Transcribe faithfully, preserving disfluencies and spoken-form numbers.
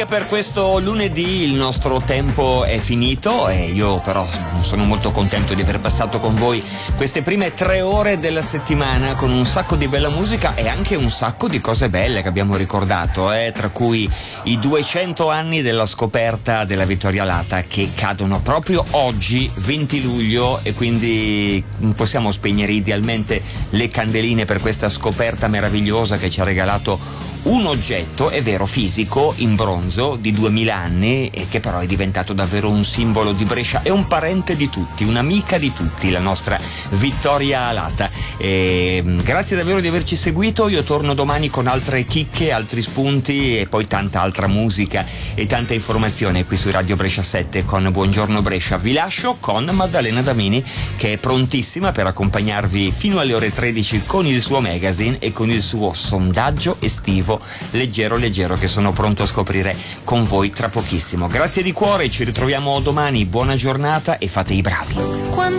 Anche per questo lunedì il nostro tempo è finito e io però sono molto contento di aver passato con voi queste prime tre ore della settimana con un sacco di bella musica e anche un sacco di cose belle che abbiamo ricordato, eh, tra cui i duecento anni della scoperta della Vittoria Alata, che cadono proprio oggi, venti luglio, e quindi possiamo spegnere idealmente le candeline per questa scoperta meravigliosa che ci ha regalato un oggetto, è vero, fisico, in bronzo, di duemila anni, e che però è diventato davvero un simbolo di Brescia, è un parente di tutti, un'amica di tutti, la nostra Vittoria Alata. E grazie davvero di averci seguito, io torno domani con altre chicche, altri spunti e poi tanta altra musica e tanta informazione qui su Radio Brescia sette con Buongiorno Brescia. Vi lascio con Maddalena Damini, che è prontissima per accompagnarvi fino alle ore tredici con il suo magazine e con il suo sondaggio estivo leggero leggero, che sono pronto a scoprire con voi tra pochissimo. Grazie di cuore, ci ritroviamo domani, buona giornata e fate i bravi. Quando